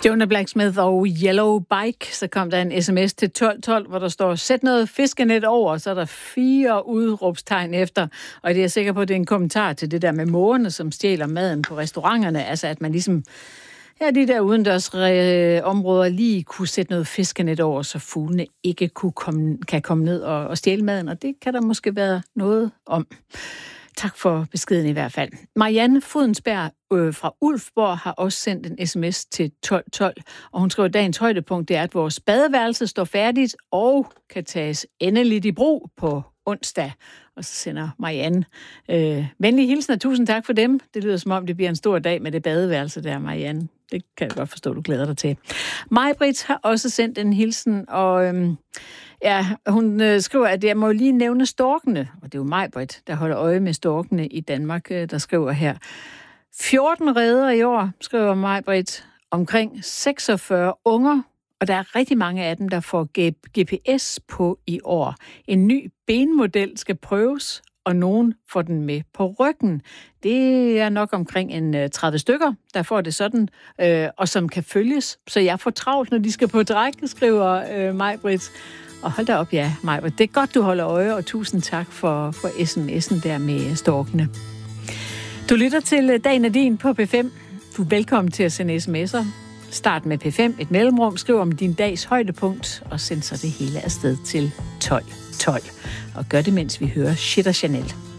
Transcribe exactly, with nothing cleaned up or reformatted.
Jonah Blacksmith og Yellow Bike. Så kom der en sms til tolv tolv, hvor der står, sæt noget fiskenet over, så er der fire udråbstegn efter. Og det er jeg sikker på, at det er en kommentar til det der med mågerne, som stjæler maden på restauranterne. Altså, at man ligesom, ja, de der udendørs øh, områder lige kunne sætte noget fiskenet over, så fuglene ikke kunne komme, kan komme ned og, og stjæle maden. Og det kan der måske være noget om. Tak for beskeden i hvert fald. Marianne Fodensberg øh, fra Ulfborg har også sendt en sms til tolv tolv, og hun skriver, at dagens højdepunkt det er, at vores badeværelse står færdigt og kan tages endeligt i brug på onsdag. Og så sender Marianne øh, venlig hilsen, og tusind tak for dem. Det lyder som om, det bliver en stor dag med det badeværelse der, Marianne. Det kan jeg godt forstå, du glæder dig til. Maj-Brit har også sendt en hilsen, og øhm, ja, hun øh, skriver, at jeg må lige nævne storkene. Og det er jo Maj-Brit, der holder øje med storkene i Danmark, øh, der skriver her. fjorten reder i år, skriver Maj-Brit, omkring seksogfyrre unger, og der er rigtig mange af dem, der får G P S på i år. En ny benmodel skal prøves, og nogen får den med på ryggen. Det er nok omkring en tredive stykker, der får det sådan, øh, og som kan følges. Så jeg får travlt, når de skal på dræk, skriver øh, Maj-Brit. Og hold da op, ja, Maj-Brit. Det er godt, du holder øje, og tusind tak for, for sms'en der med storkene. Du lytter til Dagen er din på P fem. Du er velkommen til at sende sms'er. Start med P fem, et mellemrum, skriv om din dags højdepunkt, og send så det hele afsted til tolv tolv. Og gør det, mens vi hører Shit og Chanel.